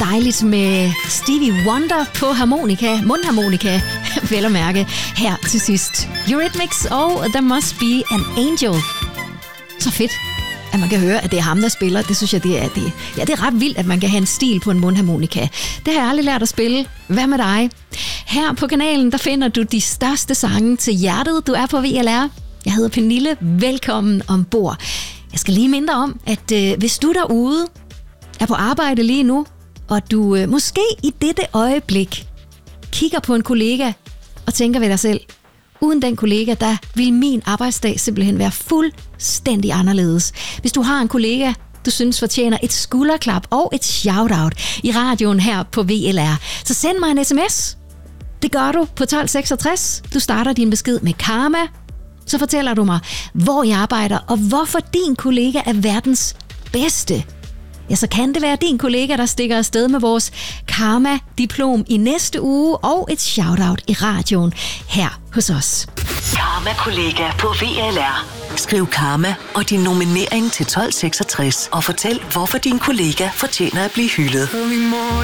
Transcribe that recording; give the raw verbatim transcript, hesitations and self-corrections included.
dejligt med Stevie Wonder på harmonika, mundharmonika, vel at mærke, her til sidst. Eurythmics og There Must Be an Angel. Så fedt, at man kan høre, at det er ham, der spiller. Det synes jeg, det er, det. Ja, det er ret vildt, at man kan have en stil på en mundharmonika. Det har jeg aldrig lært at spille. Hvad med dig? Her på kanalen, der finder du de største sange til hjertet. Du er på V L R. Jeg hedder Pernille. Velkommen ombord. Jeg skal lige minde om, at øh, hvis du derude er på arbejde lige nu, og du øh, måske i dette øjeblik kigger på en kollega og tænker ved dig selv, uden den kollega, der vil min arbejdsdag simpelthen være fuldstændig anderledes. Hvis du har en kollega, du synes fortjener et skulderklap og et shoutout i radioen her på V L R, så send mig en sms. Det gør du på tolv seksogtres. Du starter din besked med Karma. Så fortæller du mig, hvor jeg arbejder, og hvorfor din kollega er verdens bedste. Ja, så kan det være din kollega, der stikker afsted med vores Karma-diplom i næste uge, og et shoutout i radioen her hos os. Karma-kollega på V L R. Skriv Karma og din nominering til tolv seksogtres, og fortæl, hvorfor din kollega fortjener at blive hyldet.